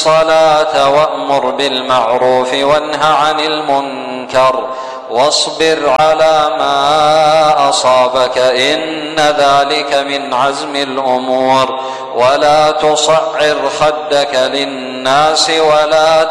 الصلاة وأمر بالمعروف وانه عن المنكر واصبر على ما أصابك إن ذلك من عزم الأمور ولا تصعر خدك للناس ولا